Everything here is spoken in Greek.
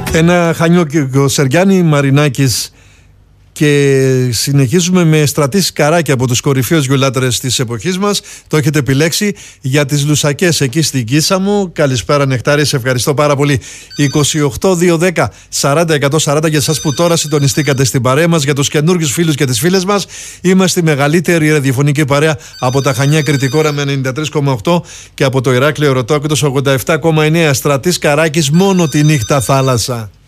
Ένα Χανιό και ο Σεριάννη Μαρινάκης. Και συνεχίζουμε με Στρατής Καράκη από τους κορυφαίους γιολάτρες της εποχής μας. Το έχετε επιλέξει για τις Λουσακές εκεί στην Κίσαμο. Καλησπέρα Νεκτάρη, σε ευχαριστώ πάρα πολύ. 28-210-40-140 για εσάς που τώρα συντονιστήκατε στην παρέα μας. Για τους καινούργιους φίλους και τις φίλες μας, είμαστε η μεγαλύτερη ραδιοφωνική παρέα από τα Χανιά Κρητικόρα με 93,8 και από το Ηράκλειο Ρωτόκητος 87,9. Στρατής Καράκης, μόνο τη νύχτα θάλασσα.